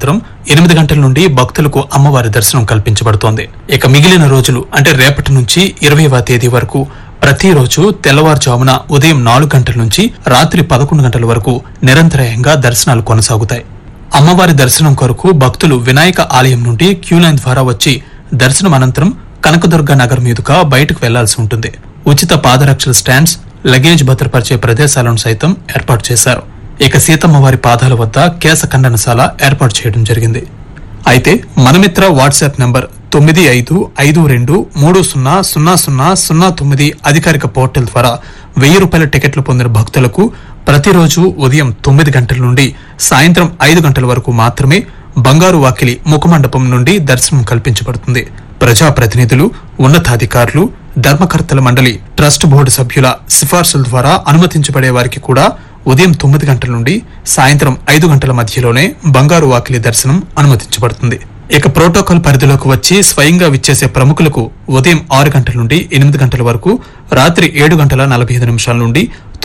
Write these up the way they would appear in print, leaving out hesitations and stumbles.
అనంతరం 8 గంటల నుండి భక్తులకు అమ్మవారి దర్శనం కల్పించబడుతోంది. ఇక మిగిలిన రోజులు అంటే రేపటి నుంచి 20వ తేదీ వరకు ప్రతిరోజు తెల్లవారుజామున ఉదయం 4 గంటల నుంచి రాత్రి 11 గంటల వరకు నిరంతరాయంగా దర్శనాలు కొనసాగుతాయి. అమ్మవారి దర్శనం కొరకు భక్తులు వినాయక ఆలయం నుండి క్యూలైన్ ద్వారా వచ్చి దర్శనం అనంతరం కనకదుర్గ నగర్ మీదుగా బయటకు వెళ్లాల్సి ఉంటుంది. ఉచిత పాదరక్షల స్టాండ్స్, లగేజ్ భద్రపరిచే ప్రదేశాలను సైతం ఏర్పాటు చేశారు. ఇక సీతమ్మవారి పాదాల వద్ద కేశ ఖండనశాల ఏర్పాటు చేయడం జరిగింది. అయితే మనమిత్ర వాట్సాప్ నంబర్ 9552300009 అధికారిక పోర్టల్ ద్వారా 1000 రూపాయల టికెట్లు పొందిన భక్తులకు ప్రతిరోజు ఉదయం 9 గంటల నుండి సాయంత్రం 5 గంటల వరకు మాత్రమే బంగారు వాకిలి ముఖమండపం నుండి దర్శనం కల్పించబడుతుంది. ప్రజాప్రతినిధులు, ఉన్నతాధికారులు, ధర్మకర్తల మండలి, ట్రస్ట్ బోర్డు సభ్యుల సిఫార్సుల ద్వారా అనుమతించబడే వారికి కూడా ఉదయం 9 గంటల నుండి సాయంత్రం 5 గంటల మధ్యలోనే బంగారు వాకిలి దర్శనం అనుమతించబడుతుంది. ఇక ప్రోటోకాల్ పరిధిలోకి వచ్చి స్వయంగా విచ్చేసే ప్రముఖులకు ఉదయం 6 గంటల నుండి 8 గంటల వరకు, రాత్రి 7:45 నుండి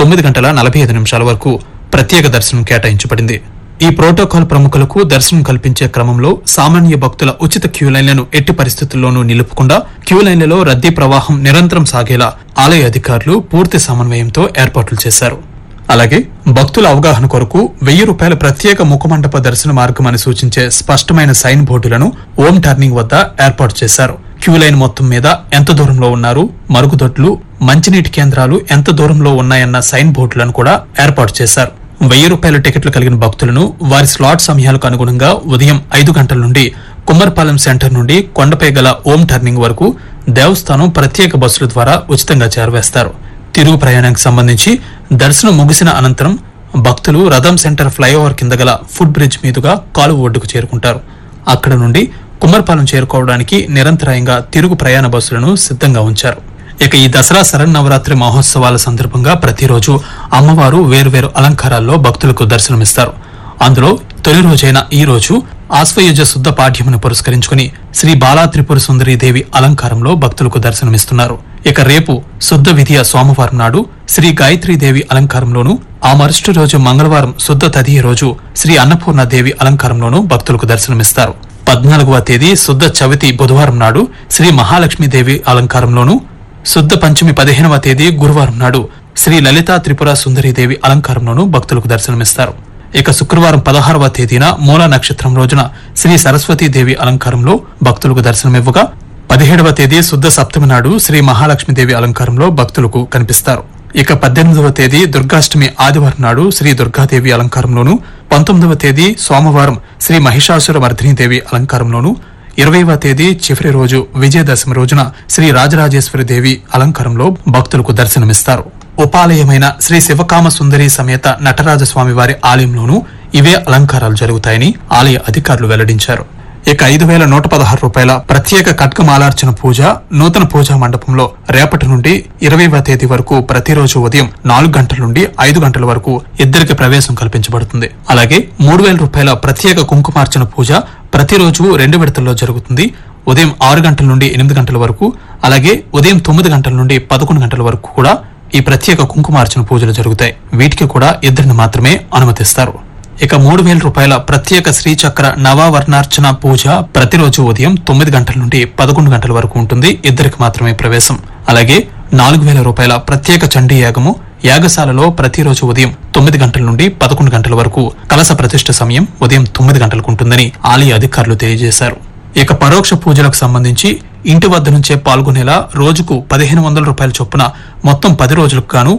9:45 వరకు ప్రత్యేక దర్శనం కేటాయించబడింది. ఈ ప్రోటోకాల్ ప్రముఖులకు దర్శనం కల్పించే క్రమంలో సామాన్య భక్తుల ఉచిత క్యూలైన్లను ఎట్టి పరిస్థితుల్లోనూ నిలుపకుండా క్యూలైన్లలో రద్దీ ప్రవాహం నిరంతరం సాగేలా ఆలయ అధికారులు పూర్తి సమన్వయంతో ఏర్పాట్లు చేశారు. అలాగే భక్తుల అవగాహన కొరకు 1000 రూపాయల ప్రత్యేక ముఖమండప దర్శన మార్గం అని సూచించే స్పష్టమైన సైన్ బోర్డులను ఓం టర్నింగ్ వద్ద ఏర్పాటు చేశారు. క్యూలైన్ మొత్తం మీద ఎంత దూరంలో ఉన్నారు, మరుగుదొడ్లు, మంచినీటి కేంద్రాలు ఎంత దూరంలో ఉన్నాయన్న సైన్ బోర్డులను కూడా ఏర్పాటు చేశారు. 1000 రూపాయల టికెట్లు కలిగిన భక్తులను వారి స్లాట్ సమయాలకు అనుగుణంగా ఉదయం 5 గంటల నుండి కుమ్మర్పాలెం సెంటర్ నుండి కొండపై గల ఓం టర్నింగ్ వరకు దేవస్థానం ప్రత్యేక బస్సుల ద్వారా ఉచితంగా చేరవేస్తారు. తిరుగు ప్రయాణానికి సంబంధించి దర్శనం ముగిసిన అనంతరం భక్తులు రథం సెంటర్ ఫ్లైఓవర్ కింద గల ఫుట్ బ్రిడ్జ్ మీదుగా కాలువ ఒడ్డుకు చేరుకుంటారు. అక్కడ నుండి కుమ్మర్పాలెం చేరుకోవడానికి నిరంతరాయంగా తిరుగు ప్రయాణ బస్సులను సిద్ధంగా ఉంచారు. ఇక ఈ దసరా శరన్నవరాత్రి మహోత్సవాల సందర్భంగా ప్రతిరోజు అమ్మవారు వేర్వేరు అలంకారాల్లో భక్తులకు దర్శనమిస్తారు. అందులో తొలి రోజైన ఈ రోజు ఆశ్వయుజ శుద్ధ పాఠ్యమును పురస్కరించుకుని శ్రీ బాలా త్రిపుర సుందరీదేవి అలంకారంలో భక్తులకు దర్శనమిస్తున్నారు. ఇక రేపు శుద్ధ విధియ సోమవారం నాడు శ్రీ గాయత్రీదేవి అలంకారంలోనూ, ఆ మరుసటి రోజు మంగళవారం శుద్ధ తదియ రోజు శ్రీ అన్నపూర్ణాదేవి అలంకారంలోనూ భక్తులకు దర్శనమిస్తారు. 14వ తేదీ శుద్ధ చవితి బుధవారం నాడు శ్రీ మహాలక్ష్మీదేవి అలంకారంలోనూ, శుద్ధ పంచమి 15వ తేదీ గురువారం నాడు శ్రీ లలితా త్రిపుర సుందరీదేవి అలంకారంలోనూ భక్తులకు దర్శనమిస్తారు. ఇక శుక్రవారం 16వ తేదీన మూల నక్షత్రం రోజున శ్రీ సరస్వతీదేవి అలంకారంలో భక్తులకు దర్శనమివ్వగా, 17వ తేదీ శుద్ధ సప్తమి నాడు శ్రీ మహాలక్ష్మీదేవి అలంకారంలో భక్తులకు కనిపిస్తారు. ఇక 18వ తేదీ దుర్గాష్టమి ఆదివారం నాడు శ్రీ దుర్గాదేవి అలంకారంలోనూ, 19వ తేదీ సోమవారం శ్రీ మహిషాసుర మర్దినీదేవి అలంకారంలోనూ, 20వ తేదీ చివరి రోజు విజయదశమి రోజున శ్రీ రాజరాజేశ్వరి దేవి అలంకారంలో భక్తులకు దర్శనమిస్తారు. ఉపాలయమైన శ్రీ శివకామ సుందరి సమేత నటరాజస్వామి వారి ఆలయంలోనూ ఇవే అలంకారాలు జరుగుతాయని ఆలయ అధికారులు వెల్లడించారు. ఇక 5116 రూపాయల ప్రత్యేక ఖడ్గమాలార్చన పూజ నూతన పూజా మండపంలో రేపటి నుండి 20వ తేదీ వరకు ప్రతిరోజు ఉదయం 4 గంటల నుండి 5 గంటల వరకు ఇద్దరికి ప్రవేశం కల్పించబడుతుంది. అలాగే 3000 రూపాయల ప్రత్యేక కుంకుమార్చన పూజ ప్రతిరోజు 2 విడతల్లో జరుగుతుంది. ఉదయం 6 గంటల నుండి 8 గంటల వరకు, అలాగే ఉదయం 9 గంటల నుండి 11 గంటల వరకు కూడా ఈ ప్రత్యేక కుంకుమార్చన పూజలు జరుగుతాయి. వీటికి కూడా ఇద్దరిని మాత్రమే అనుమతిస్తారు. ఇక 3000 రూపాయల ప్రత్యేక శ్రీచక్ర నవావర్ణార్చన పూజ ప్రతిరోజు ఉదయం 9 గంటల నుండి 11 గంటల వరకు ఉంటుంది. ఇద్దరికి మాత్రమే ప్రవేశం. అలాగే 4000 రూపాయల ప్రత్యేక చండీ యాగము యాగశాలలో ప్రతిరోజు ఉదయం 9 గంటల నుండి 11 గంటల వరకు, కలశ ప్రతిష్ఠ సమయం ఉదయం 9 గంటలకు ఉంటుందని ఆలయ అధికారులు తెలియజేశారు. ఇక పరోక్ష పూజలకు సంబంధించి ఇంటి వద్ద నుంచే పాల్గొనేలా రోజుకు 1500 రూపాయల చొప్పున మొత్తం 10 రోజులకు గాను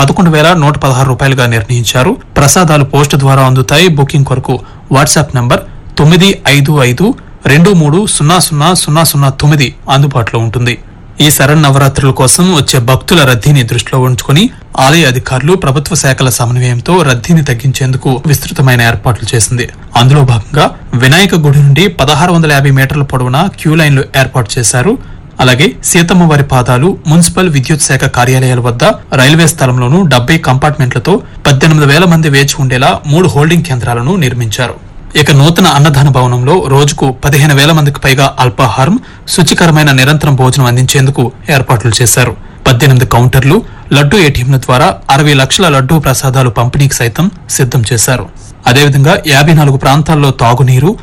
11,116 రూపాయలుగా నిర్ణయించారు. ప్రసాదాలు పోస్టు ద్వారా అందుతాయి. బుకింగ్ కొరకు వాట్సాప్ నంబర్ 955223000009 అందుబాటులో ఉంటుంది. ఈ శరన్నవరాత్రుల కోసం వచ్చే భక్తుల రద్దీని దృష్టిలో ఉంచుకుని ఆలయ అధికారులు ప్రభుత్వ శాఖల సమన్వయంతో రద్దీని తగ్గించేందుకు విస్తృతమైన ఏర్పాట్లు చేసింది. అందులో భాగంగా వినాయక గుడి నుండి 1650 మీటర్ల పొడవున క్యూ లైన్లు ఏర్పాటు చేశారు. అలాగే సీతమ్మవారి పాదాలు మున్సిపల్ విద్యుత్ శాఖ కార్యాలయాల వద్ద రైల్వే స్థలంలోనూ 70 కంపార్ట్మెంట్లతో 18,000 మంది వేచి ఉండేలా 3 హోల్డింగ్ కేంద్రాలను నిర్మించారు. ఇక నూతన అన్నదాన భవనంలో రోజుకు 15,000 మందికి పైగా అల్పాహారం, శుచికరమైన నిరంతరం భోజనం అందించేందుకు ఏర్పాట్లు చేశారు. 18 కౌంటర్లు, లడ్డూ ఏటీఎంల ద్వారా 60 లక్షల లడ్డూ ప్రసాదాలు పంపిణీకి సైతం సిద్ధం చేశారు. అదేవిధంగా 54 ప్రాంతాల్లో తాగునీరు,